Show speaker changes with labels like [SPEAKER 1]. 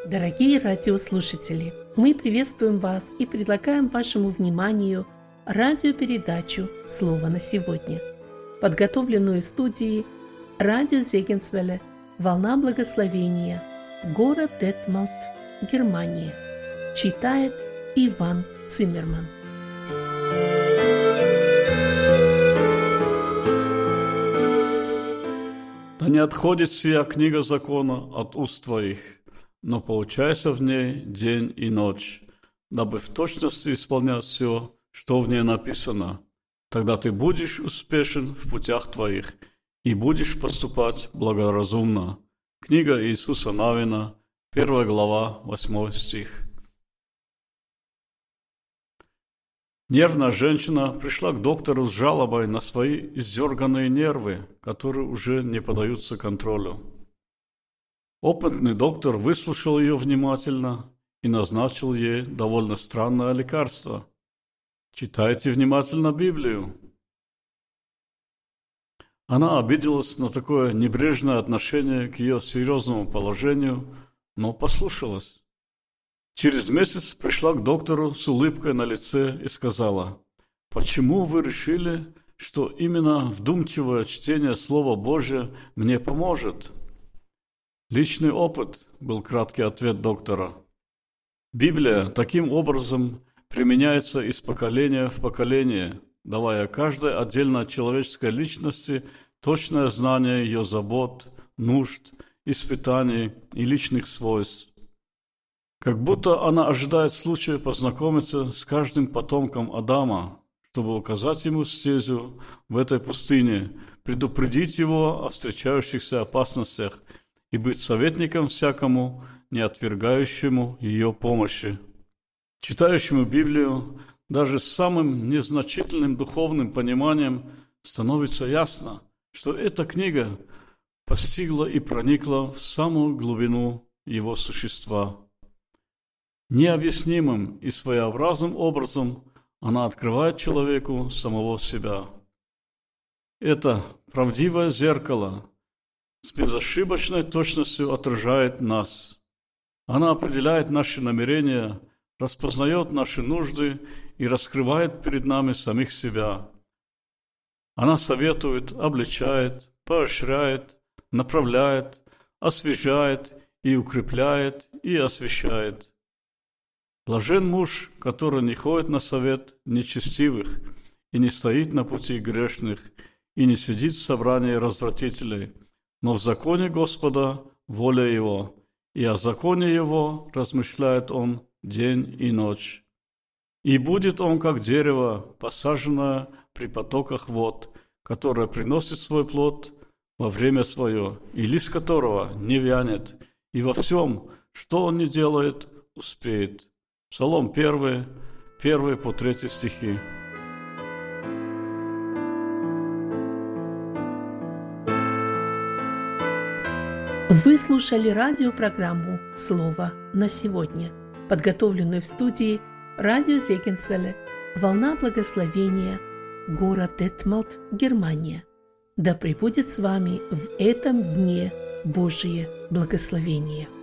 [SPEAKER 1] Дорогие радиослушатели, мы приветствуем вас и предлагаем вашему вниманию радиопередачу «Слово на сегодня», подготовленную студией радио Зегенсвелле «Волна благословения», город Детмолд, Германия. Читает Иван Циммерман.
[SPEAKER 2] Да не отходит сия книга закона от уст твоих, но поучайся в ней день и ночь, дабы в точности исполнять все, что в ней написано. Тогда ты будешь успешен в путях твоих и будешь поступать благоразумно. Книга Иисуса Навина, 1 глава, 8 стих. Нервная женщина пришла к доктору с жалобой на свои издерганные нервы, которые уже не поддаются контролю. Опытный доктор выслушал ее внимательно и назначил ей довольно странное лекарство. Читайте внимательно Библию. Она обиделась на такое небрежное отношение к ее серьезному положению, но послушалась. Через месяц пришла к доктору с улыбкой на лице и сказала: «Почему вы решили, что именно вдумчивое чтение Слова Божия мне поможет?» «Личный опыт», — был краткий ответ доктора. Библия таким образом применяется из поколения в поколение, давая каждой отдельно человеческой личности точное знание ее забот, нужд, испытаний и личных свойств. Как будто она ожидает случая познакомиться с каждым потомком Адама, чтобы указать ему стезю в этой пустыне, предупредить его о встречающихся опасностях и быть советником всякому, не отвергающему ее помощи. Читающему Библию даже с самым незначительным духовным пониманием становится ясно, что эта книга постигла и проникла в самую глубину его существа. Необъяснимым и своеобразным образом она открывает человеку самого себя. Это правдивое зеркало с безошибочной точностью отражает нас. Она определяет наши намерения, распознает наши нужды и раскрывает перед нами самих себя. Она советует, обличает, поощряет, направляет, освежает и укрепляет и освящает. Блажен муж, который не ходит на совет нечестивых и не стоит на пути грешных и не сидит в собрании развратителей, но в законе Господа воля его, и о законе его размышляет он день и ночь. И будет он, как дерево, посаженное при потоках вод, которое приносит свой плод во время свое, и лист которого не вянет, и во всем, что он не делает, успеет». Псалом 1, 1 по 3 стихи.
[SPEAKER 1] Вы слушали радиопрограмму «Слово на сегодня», подготовленную в студии радио Зегенсвелле «Волна благословения», город Детмолд, Германия. Да пребудет с вами в этом дне Божие благословение.